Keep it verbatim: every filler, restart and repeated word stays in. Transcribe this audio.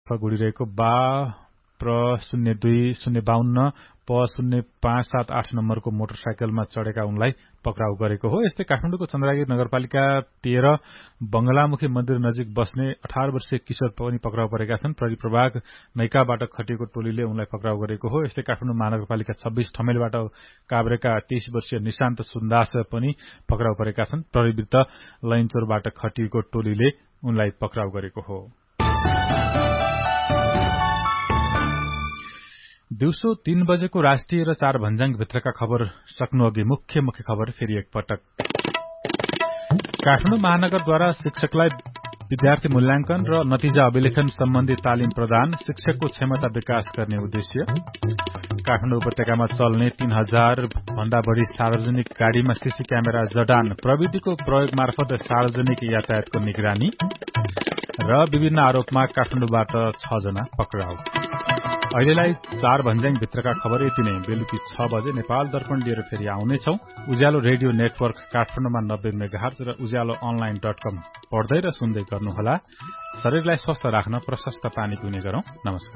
गुडिरहेको बा प्र शून्य दुई शून्य बाहन्न प शून्य पाँच सात आठ नम्बरको मोटरसाइकलमा चढेका उनलाई पक्राउ गरेको हो। यस्तै काठमाडौँको चन्द्रगिरी नगरपालिका तेह्र बंगलामुखी मन्दिर नजिक बस्ने अठार वर्षीय किशोर पनि पक्राउ परेका छन्। प्रहरी प्रभाग नैकाबाट खटिएको टोलीले उनलाई पक्राउ गरेको हो। यस्तै काठमाडौँ महानगरपालिका छब्बीस ठमेलबाट काभ्रेका तेइस वर्षीय निशान्त सुन्दास पनि पक्राउ परेका छन्। प्रहरी विरुद्ध लैनचौरबाट खटिएको टोलीले उनलाई पक्राउ गरेको हो। दिउँसो तीन बजेको राष्ट्रिय र चार भन्ज्याङ भित्रका खबर सक्नु अघि मुख्य मुख्य खबर फेरि एकपटक। काठमाडौँ महानगरद्वारा शिक्षकलाई विद्यार्थी मूल्याङ्कन र नतिजा अभिलेखन सम्बन्धी तालिम प्रदान, शिक्षकको क्षमता विकास गर्ने उद्देश्य। काठमाडौँ उपत्यकामा चल्ने तीन हजार भन्दा बढ़ी सार्वजनिक गाड़ीमा सीसी क्यामेरा जडान, प्रविधिको प्रयोग मार्फत सार्वजनिक यातायातको निगरानी र विभिन्न आरोपमा काठमाडौँबाट छ जना पक्राउ। अहिलेलाई चार भन्ज्याङ भित्रका खबर यति नै। बेलुकी छ बजे नेपाल दर्पण लिएर फेरि आउनेछौ। उज्यालो रेडियो नेटवर्क काठमाडौँमा नब्बे मेगाहर्ज र उज्यालो अनलाइन डट कम पढ्दै र सुन्दै गर्नुहोला। शरीरलाई स्वस्थ राख्न प्रशस्त पानी पिउने गरौं। नमस्कार।